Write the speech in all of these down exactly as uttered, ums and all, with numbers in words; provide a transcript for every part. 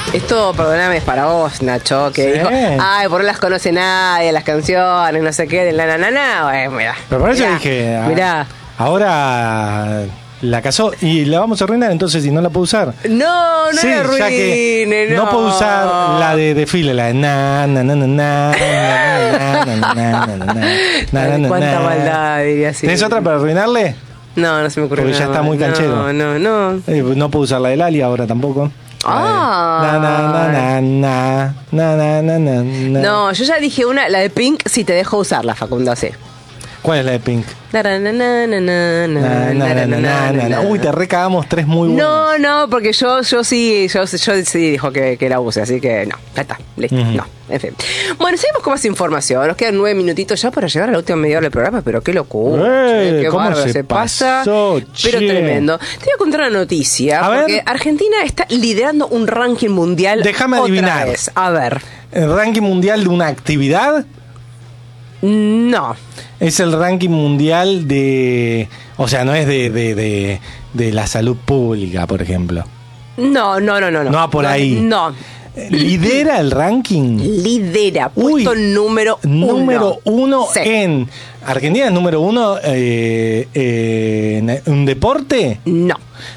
Esto, perdóname, es para vos, Nacho, que Sí. dijo, ay, por no las conoce nadie, las canciones, no sé qué, de la nanana. Bueno, mirá. Pero por eso mirá, dije, ah, mirá. ahora la casó y la vamos a arruinar, entonces si no la puedo usar. No, no Sí, la ya arruine, que no. no puedo usar la de desfile, la de na na na na na na na na na na na na na. Cuánta maldad, diría así. ¿Tenés otra para arruinarle? No, no se me ocurre Porque nada ya está más. muy canchero. No, no, no. Eh, no puedo usar la de Lali ahora tampoco. Ah. Na na na na na na na na na na. No, yo ya dije una, la de Pink, si te dejo usarla, Facundo, sí. ¿Cuál es la de Pink? Na, na, na, na, na, na, Na, na, na, na, na, na, na. Uy, te recagamos tres muy buenas. No, no, porque yo, yo sí, yo, yo sí dijo que, que la use, así que no, ya está, listo, Ujú. no, en fin. Bueno, seguimos con más información, nos quedan nueve minutitos ya para llegar a la última media hora del programa, pero qué locura, Eh, che, qué ¿cómo bárbaro se pasa, pasó, pero che? tremendo. Te voy a contar una noticia, A porque ver. Argentina está liderando un ranking mundial. Déjame otra adivinar. vez. A ver, ¿El ranking mundial de una actividad? no. Es el ranking mundial de... O sea, no es de, de, de, de la salud pública, por ejemplo. No, no, no, no. No, No va por ahí. No. ¿Lidera el ranking? Lidera, Uy, puesto número uno. Número uno Sí. en... ¿Argentina es número uno eh, eh, en un deporte? No.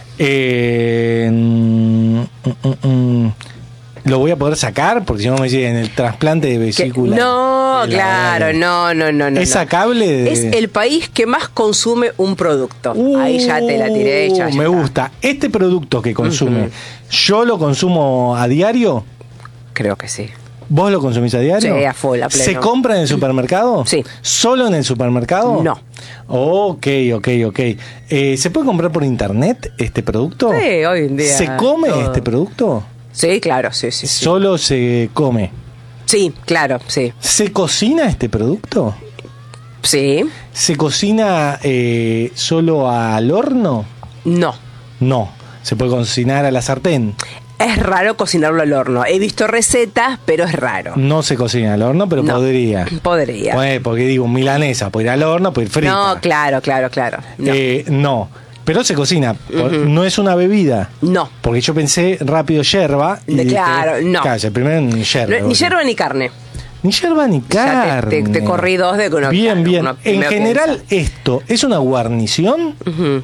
Eh, mm, mm, mm, ¿Lo voy a poder sacar? Porque si no me dicen el trasplante de Que- vesícula. No, de la- claro, no, no, no, no. ¿Es no. sacable? de- Es el país que más consume un producto. Uh, Ahí ya te la tiré. Ya, ya me está. gusta. Este producto que consume, Ujú. ¿yo lo consumo a diario? Creo que sí. ¿Vos lo consumís a diario? Sí, a full, a pleno. ¿Se compra en el supermercado? Sí. ¿Solo en el supermercado? No. Ok, ok, ok. Eh, ¿Se puede comprar por internet este producto? Sí, hoy en día ¿Se come todo. este producto? Sí, claro, sí, sí. Sí, Solo se come. sí claro, sí. ¿Se cocina este producto? Sí, ¿Se cocina eh, solo al horno? no. No. ¿Se puede cocinar a la sartén? Es raro cocinarlo al horno. He visto recetas, pero es raro. No se cocina al horno, pero No. podría. Podría. Pues, porque digo, milanesa, puede ir al horno, puede ir frita. No, claro, claro, claro. No. Eh, no. Pero se cocina. Por- Ujú. No es una bebida. No. Porque yo pensé rápido yerba. Y De- dije, claro, no. Claro, el primero en yerba. No, ni yerba ni carne. Ni yerba ni Ya te- carne. te- te corrí dos de que uno- Bien, claro, bien. uno En primero general, esto es una guarnición. Ujú.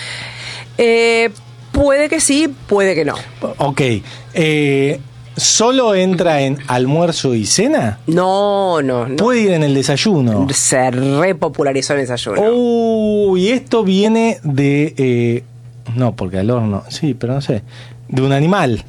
Eh, puede que sí, puede que no. Ok. Eh, ¿Solo entra en almuerzo y cena? No, no, no. Puede ir en el desayuno. Se repopularizó el desayuno. Uy, esto viene de... eh, no, porque al horno... Sí, pero no sé. De un animal.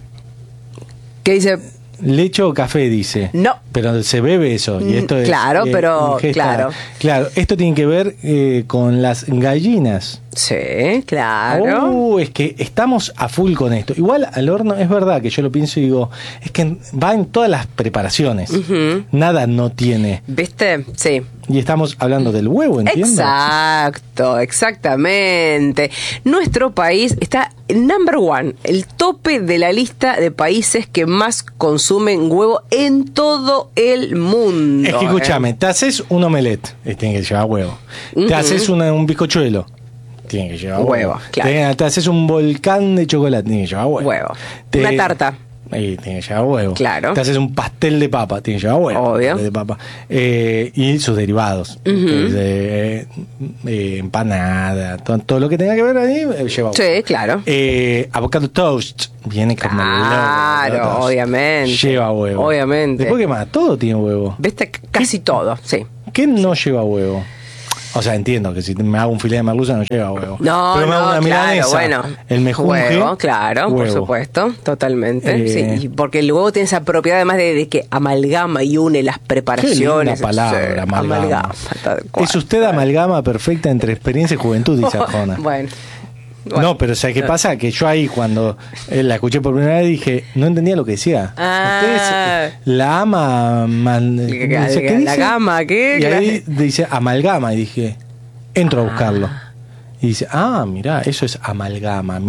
¿Qué dice? Leche o café, dice. No. Pero se bebe eso. Y esto es, Claro, eh, pero- ingesta. claro. Claro, esto tiene que ver eh, con las gallinas. Sí, claro. Uh, es que estamos a full con esto. Igual al horno, es verdad que yo lo pienso y digo, es que va en todas las preparaciones. Ujú. Nada no tiene. ¿Viste? Sí. Y estamos hablando del huevo, ¿entiendes? Exacto, exactamente. Nuestro país está number one, el tope de la lista de países que más consumen huevo en todo el mundo. Es que escúchame, te haces un omelette, eh, tiene que llevar huevo. Te Ujú. haces una- un bizcochuelo, tiene que llevar huevo. Huevo, claro. Te, te haces un volcán de chocolate, tiene que llevar huevo. Huevo. Te- Una tarta. Ahí tiene que llevar huevo. Claro. Te haces un pastel de papa, tiene que llevar huevo. Obvio. Pastel de papa. Eh, y sus derivados. Ujú. Que es, eh, eh, empanada, todo, todo lo que tenga que ver ahí eh, lleva huevo. Sí, claro. Eh, avocado toast viene como Claro, el avocado toast. obviamente. Lleva huevo. Obviamente. Después, ¿qué más? Todo tiene huevo. ¿Viste? C- Casi todo, sí. ¿Qué no lleva huevo? O sea, entiendo que si me hago un filete de merluza no lleva huevo. No, Pero me hago no, una claro, milanesa, bueno. el mejunje, Huevo, claro, por huevo. supuesto, totalmente. Eh, sí, y porque el huevo tiene esa propiedad además de, de que amalgama y une las Qué preparaciones. linda palabra, Sí, amalgama. tal cual. Es usted amalgama perfecta entre experiencia y juventud, dice Arjona. Bueno. No, Bueno. pero ¿sabes qué pasa? Que yo ahí cuando eh, la escuché por primera vez dije, no entendía lo que decía. Ah. Ustedes, la ama... man- ¿Qué- dice, qué- ¿qué la dice? gama, qué? Y ahí dice amalgama y dije, entro a buscarlo. Y dice, ah, mirá, eso es amalgama.